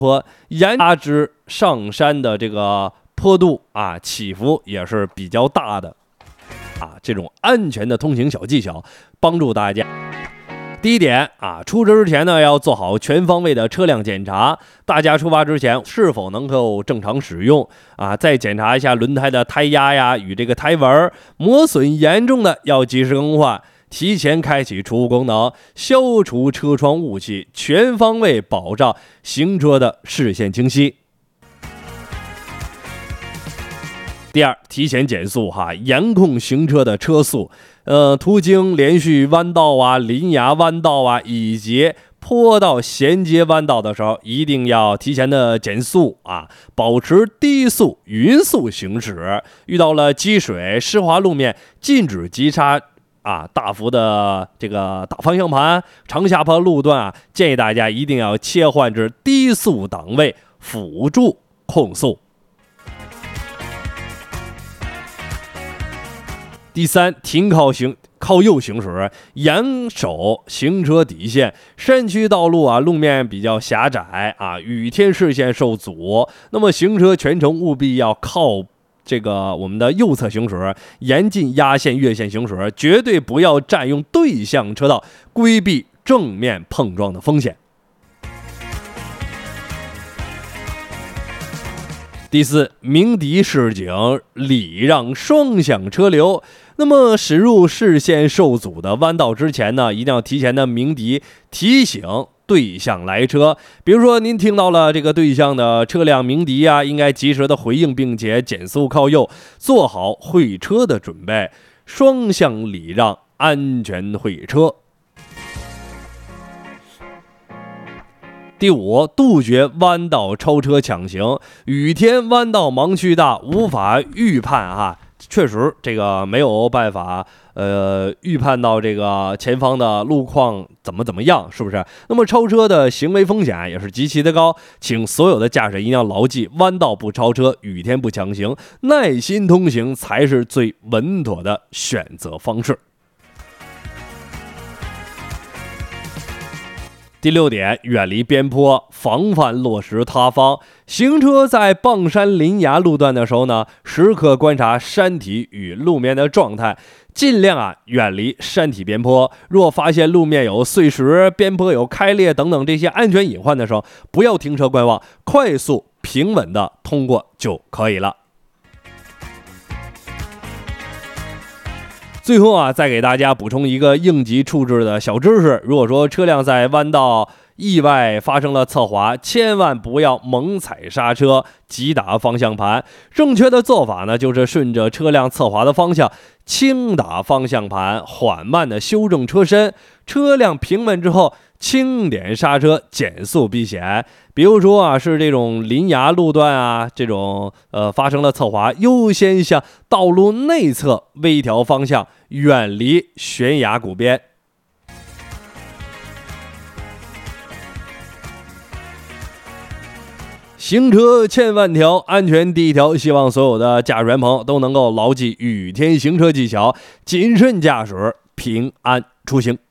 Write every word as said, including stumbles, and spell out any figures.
坡，沿大之上山的这个坡度啊，起伏也是比较大的啊。这种安全的通行小技巧，帮助大家。第一点啊，出车之前呢，要做好全方位的车辆检查。大家出发之前是否能够正常使用啊？再检查一下轮胎的胎压呀，与这个胎纹磨损严重的要及时更换。提前开启储物功能，消除车窗雾气，全方位保障行车的视线清晰。第二，提前减速哈，严控行车的车速。呃，途经连续弯道啊、林崖弯道啊，以及坡道衔接弯道的时候，一定要提前的减速啊，保持低速、匀速行驶。遇到了积水、湿滑路面，禁止急刹啊，大幅的这个打方向盘。长下坡路段啊，建议大家一定要切换至低速档位，辅助控速。第三，停靠行靠右行驶，严守行车底线。山区道路啊，路面比较狭窄啊，雨天视线受阻，那么行车全程务必要靠这个我们的右侧行驶，严禁压线越线行驶，绝对不要占用对向车道，规避正面碰撞的风险。第四，鸣笛示警，礼让双向车流。那么驶入视线受阻的弯道之前呢，一定要提前的鸣笛提醒对向来车。比如说您听到了这个对向的车辆鸣笛啊，应该及时的回应，并且减速靠右，做好会车的准备，双向礼让，安全会车。第五，杜绝弯道超车抢行。雨天弯道盲区大，无法预判啊，确实这个没有办法呃预判到这个前方的路况怎么怎么样，是不是？那么超车的行为风险也是极其的高，请所有的驾驶一定要牢记，弯道不超车，雨天不抢行，耐心通行才是最稳妥的选择方式。第六点，远离边坡，防范落石塌方。行车在傍山林崖路段的时候呢，时刻观察山体与路面的状态，尽量啊远离山体边坡。若发现路面有碎石、边坡有开裂等等这些安全隐患的时候，不要停车观望，快速平稳的通过就可以了。最后啊，再给大家补充一个应急处置的小知识。如果说车辆在弯道意外发生了侧滑，千万不要猛踩刹车，急打方向盘。正确的做法呢，就是顺着车辆侧滑的方向，轻打方向盘，缓慢的修正车身。车辆平稳之后，轻点刹车，减速避险。比如说啊，是这种林崖路段啊，这种呃发生了侧滑，优先向道路内侧微调方向，远离悬崖谷边。行车千万条，安全第一条。希望所有的驾驶员朋友都能够牢记雨天行车技巧，谨慎驾驶，平安出行。